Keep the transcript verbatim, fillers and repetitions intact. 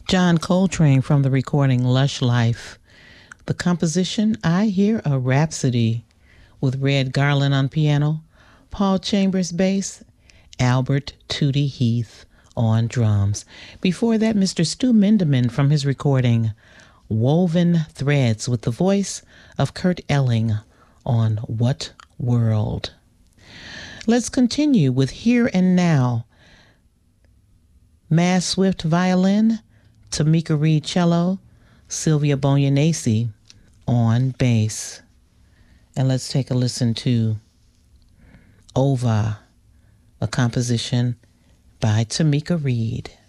John Coltrane from the recording Lush Life. The composition, I Hear a Rhapsody, with Red Garland on piano, Paul Chambers bass, Albert Tootie Heath on drums. Before that, Mister Stu Mindeman from his recording Woven Threads, with the voice of Kurt Elling on What World. Let's continue with Here and Now. Mass Swift violin, Tamika Reed cello, Sylvia Bonyanesi on bass. And let's take a listen to Ova, a composition by Tamika Reed.